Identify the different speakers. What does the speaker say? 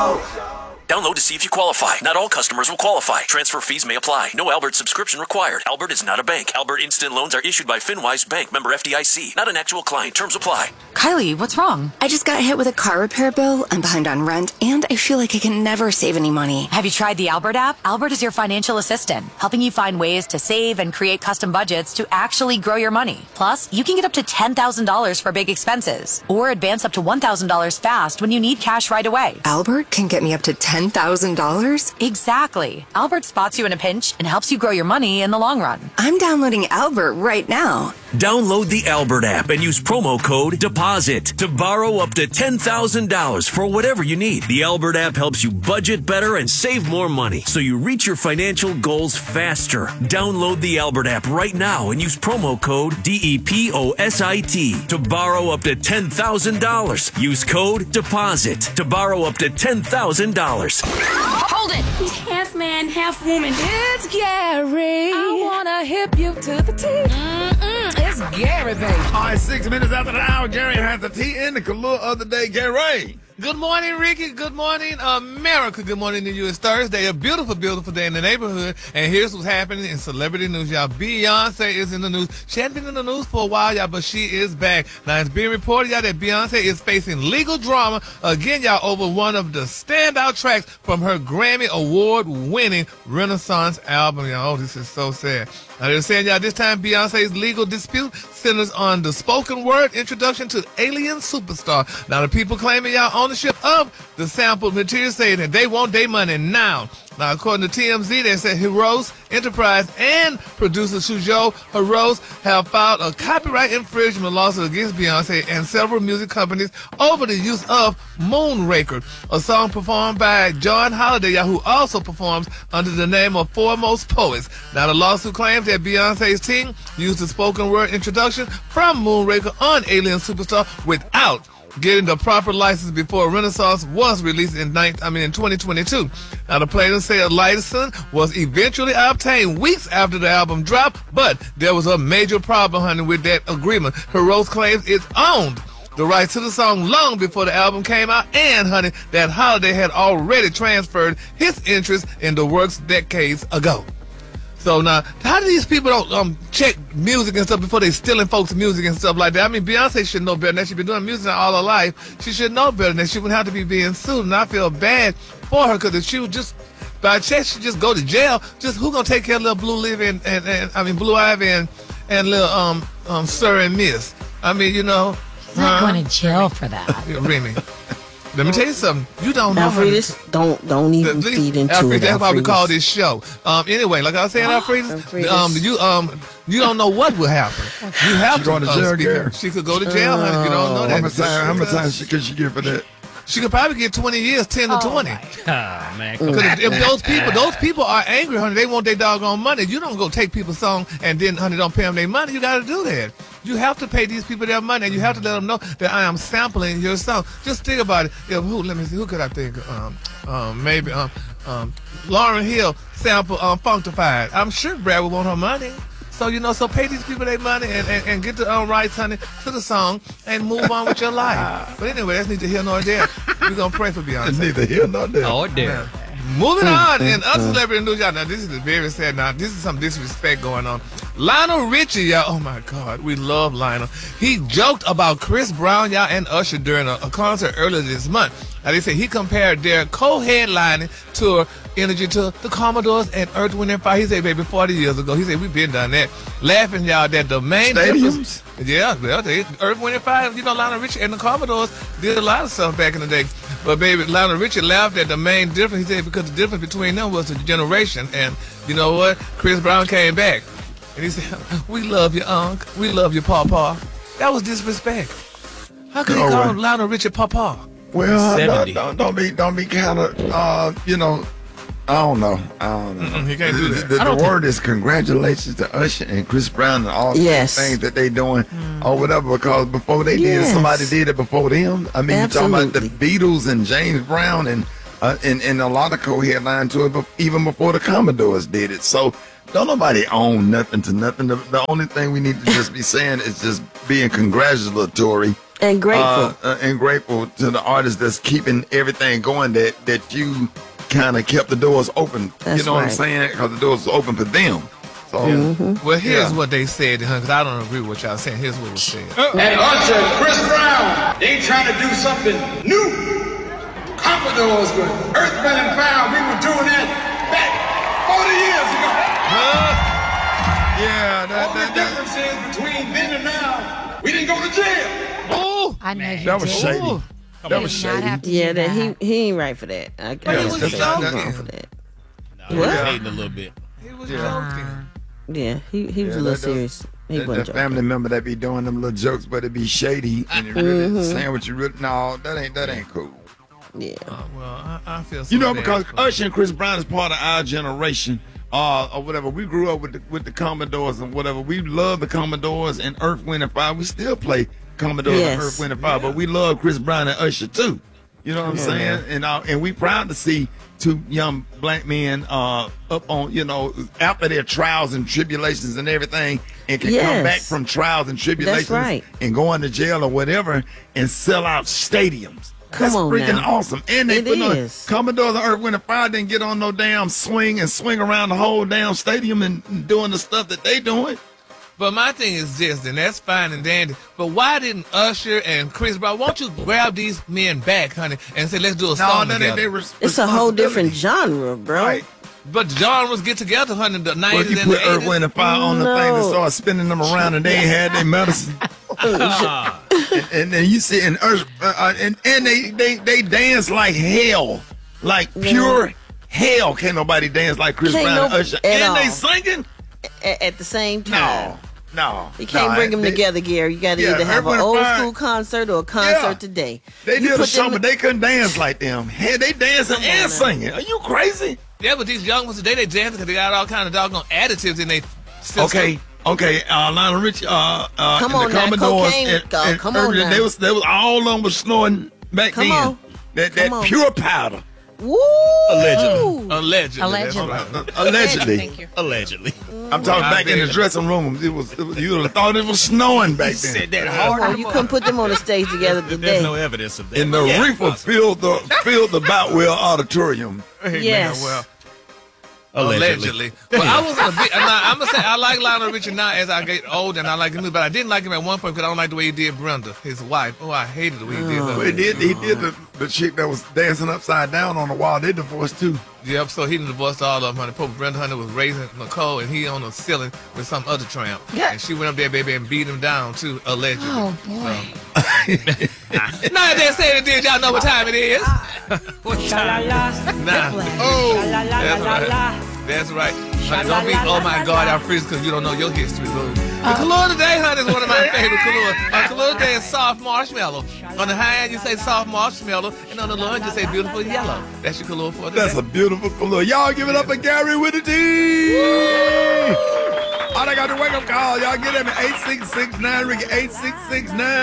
Speaker 1: Download to see if you qualify. Not all customers will qualify. Transfer fees may apply. No Albert subscription required. Albert is not a bank. Albert Instant Loans are issued by FinWise Bank, member FDIC. Not an actual client. Terms apply.
Speaker 2: Kylie, what's wrong?
Speaker 3: I just got hit with a car repair bill. I'm behind on rent, and I feel like I can never save any money.
Speaker 2: Have you tried the Albert app? Albert is your financial assistant, helping you find ways to save and create custom budgets to actually grow your money. Plus, you can get up to $10,000 for big expenses, or advance up to $1,000 fast when you need cash right away.
Speaker 3: Albert can get me up to $10,000?
Speaker 2: Exactly. Albert spots you in a pinch and helps you grow your money in the long run.
Speaker 3: I'm downloading Albert right now.
Speaker 1: Download the Albert app and use promo code DEPOSIT to borrow up to $10,000 for whatever you need. The Albert app helps you budget better and save more money so you reach your financial goals faster. Download the Albert app right now and use promo code DEPOSIT to borrow up to $10,000. Use code DEPOSIT to borrow up to $10,000.
Speaker 2: Hold it!
Speaker 4: He's half man, half woman. It's Gary. I wanna hip you to the T. It's Gary, baby.
Speaker 5: All right, 6 minutes after the hour, Gary has the tea in the color of the day. Gary.
Speaker 6: Good morning, Ricky. Good morning, America. Good morning to you. It's Thursday, a beautiful, beautiful day in the neighborhood. And here's what's happening in celebrity news, y'all. Beyonce is in the news. She hadn't been in the news for a while, y'all, but she is back. Now, it's being reported, y'all, that Beyonce is facing legal drama again, y'all, over one of the standout tracks from her Grammy Award-winning Renaissance album, y'all. Oh, this is so sad. Now, they're saying, y'all, this time Beyonce's legal dispute centers on the spoken word introduction to Alien Superstar. Now, the people claiming, y'all, ownership of the sampled material say that they want their money now. Now, according to TMZ, they said Heroes Enterprise and producer Shujo Heroes have filed a copyright infringement lawsuit against Beyonce and several music companies over the use of Moonraker, a song performed by John Holiday, who also performs under the name of Foremost Poets. Now, the lawsuit claims that Beyonce's team used the spoken word introduction from Moonraker on Alien Superstar without getting the proper license before Renaissance was released in 2022. Now, the plaintiffs say a license was eventually obtained weeks after the album dropped, but there was a major problem, honey, with that agreement. Heroes claims it owned the rights to the song long before the album came out, and, honey, that Holiday had already transferred his interest in the works decades ago. So now, how do these people don't check music and stuff before they stealing folks' music and stuff like that? I mean, Beyonce should know better than that. She's been doing music all her life. She should know better than that. She wouldn't have to be being sued, and I feel bad for her, because if she would just, by chance, she just go to jail. Just who gonna take care of little Blue Ivy and Blue Ivy and little Sir and Miss? I mean, you know,
Speaker 4: not going to jail for that.
Speaker 6: Remy. Let me tell you something. You don't know.
Speaker 7: Alfredus, don't even feed into
Speaker 6: Alfredus,
Speaker 7: it.
Speaker 6: That's why we call this show. Anyway, like I was saying, Alfredus, you don't know what will happen. You have
Speaker 5: she going to jail, Gary?
Speaker 6: She could go to jail, honey. If you don't know that.
Speaker 5: How much time could she get for that?
Speaker 6: She could probably get 20 years, 10 to 20.
Speaker 8: Man.
Speaker 6: If those people are angry, honey, they want their doggone money. You don't go take people's song and then, honey, don't pay them their money. You got to do that. You have to pay these people their money, and you have to let them know that I am sampling your song. Just think about it. Let me see. Who could I think? Maybe Lauryn Hill sample Funkified. I'm sure Brad would want her money. So, so pay these people their money and get the rights, honey, to the song and move on with your life. But anyway, that's neither here nor there. We're going to pray for Beyonce.
Speaker 5: Neither here nor there.
Speaker 8: Oh, dear.
Speaker 6: Moving on, in other celebrity news, y'all. Now, this is very sad. Now, this is some disrespect going on. Lionel Richie, y'all. Oh, my God. We love Lionel. He joked about Chris Brown, y'all, and Usher during a concert earlier this month. Now, they said he compared their co-headlining tour energy to the Commodores and Earth, Wind & Fire. He said, baby, 40 years ago. He said, we've been done that. Laughing, y'all, that the main
Speaker 5: stadiums?
Speaker 6: Yeah, well, Earth, Wind & Fire, Lionel Richie and the Commodores did a lot of stuff back in the day. But, baby, Lionel Richie laughed at the main difference. He said because the difference between them was the generation. And you know what? Chris Brown came back. And he said, we love you, Unc. We love you, Papa. That was disrespect. How could he call Lionel Richie Papa?
Speaker 5: Well, don't be kind of, I don't know.
Speaker 6: He can't do that.
Speaker 5: The word is congratulations to Usher and Chris Brown and all the things that they doing or whatever, because before they did it, somebody did it before them. I mean, you're talking about the Beatles and James Brown and a lot of co-headline to it, even before the Commodores did it. So don't nobody own nothing to nothing. The only thing we need to just be saying is just being congratulatory
Speaker 7: And grateful.
Speaker 5: And grateful to the artists that's keeping everything going, that you kind of kept the doors open.
Speaker 7: That's
Speaker 5: you know what I'm saying? Because the doors was open for them. So,
Speaker 6: well, here's what they said, because I don't agree with what y'all saying. Here's what was said.
Speaker 8: And Usher and Chris Brown, they trying to do something new. Commodores with Earth, Wind & Fire, we were doing that back 40 years ago. All the difference is between then and now, we didn't go to jail.
Speaker 6: Oh,
Speaker 9: I know you
Speaker 5: that was
Speaker 9: did.
Speaker 5: shady. That was shady.
Speaker 7: Yeah, that he ain't right for that. I
Speaker 6: was
Speaker 7: say he's
Speaker 6: joking.
Speaker 7: wrong for that.
Speaker 10: He was hating a little bit.
Speaker 6: he was joking.
Speaker 7: Yeah, he was a little serious. He
Speaker 5: The
Speaker 7: wasn't
Speaker 5: family
Speaker 7: joking.
Speaker 5: member that be doing them little jokes, but it be shady and it really saying what you really. No, that ain't cool.
Speaker 7: Yeah.
Speaker 6: Well, I feel so
Speaker 5: You know,
Speaker 6: bad
Speaker 5: because
Speaker 6: for
Speaker 5: Usher and Chris Brown is part of our generation, or whatever. We grew up with the Commodores and whatever. We love the Commodores and Earth, Wind & Fire. We still play Commodores and Earth, Wind & Fire, but we love Chris Brown and Usher too. You know what I'm saying? And we proud to see two young black men up on, after their trials and tribulations and everything, and can come back from trials and tribulations and go into jail or whatever and sell out stadiums. That's freaking awesome. And they put on Commodores and Earth, Wind & Fire didn't get on no damn swing around the whole damn stadium and doing the stuff that they doing.
Speaker 6: But my thing is this, and that's fine and dandy, but why didn't Usher and Chris Brown, why don't you grab these men back, honey, and say, let's do a song together?
Speaker 7: It's a whole different genre, bro.
Speaker 5: Right.
Speaker 6: But genres get together, honey, the 90s
Speaker 5: Well, you
Speaker 6: and
Speaker 5: put
Speaker 6: the
Speaker 5: Earth,
Speaker 6: 80s.
Speaker 5: Wind & Fire on the thing and start spinning them around, and they ain't had their medicine. and then you see, and Earth, and they dance like hell, like pure hell. Can't nobody dance like Chris Brown and Usher, and they singing
Speaker 7: at the same time.
Speaker 5: No,
Speaker 7: you can't bring them together, Gary. You got to either have an old school concert or a concert today.
Speaker 5: They did a show, but they couldn't dance like them. Hey, they dancing and singing. Are you crazy?
Speaker 6: Yeah, but these young ones today, they dance because they got all kind of doggone additives in their system.
Speaker 5: Okay. Lionel Richie,
Speaker 7: come on,
Speaker 5: the Commodores,
Speaker 7: come on now.
Speaker 5: They was all of them was snorting back then. That pure powder.
Speaker 7: Woo!
Speaker 6: Allegedly.
Speaker 5: Thank you.
Speaker 10: Allegedly.
Speaker 5: I'm talking back in the dressing room. It was you would have thought it was snowing back then.
Speaker 10: Said that hard.
Speaker 7: You couldn't put them on the stage together today.
Speaker 10: There's no evidence of that.
Speaker 5: And the reefer filled the Boutwell Auditorium.
Speaker 7: Yes.
Speaker 6: Well,
Speaker 10: Allegedly.
Speaker 6: But I was a bit. I'm gonna say I like Lionel Richie now as I get older, and I like him, but I didn't like him at one point because I don't like the way he did Brenda, his wife. Oh, I hated the way he did her.
Speaker 5: Well, he did the chick that was dancing upside down on the wall. They divorced too.
Speaker 6: Yep, so he divorced all of them, honey. Poor Brenda Hunter was raising Nicole, and he on the ceiling with some other tramp.
Speaker 7: Yeah.
Speaker 6: And she went up there, baby, and beat him down, too, allegedly.
Speaker 9: Oh, boy.
Speaker 6: Now they say it did, y'all know what time it is. That's right. Honey, don't be, oh my God, I'm freezing because you don't know your history, boo. The Kahlua today, honey, is one of my favorite Kahlua. Kahlua today is soft marshmallow. On the high end, you say soft marshmallow, and on the low end, you say beautiful yellow. That's your Kahlua for today.
Speaker 5: That's a beautiful Kahlua. Y'all give it up for Gary with a D. All I got to wake up call. Y'all get him at 866-9 Ricky 866-9.